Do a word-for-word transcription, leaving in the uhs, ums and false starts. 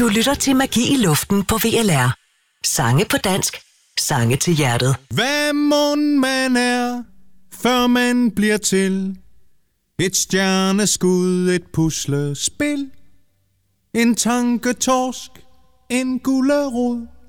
Du lytter til Magi i Luften på V L R. Sange på dansk, sange til hjertet. Hvad mon man er, før man bliver til? Et stjerneskud, et puslespil, en tanketorsk, en gulerod.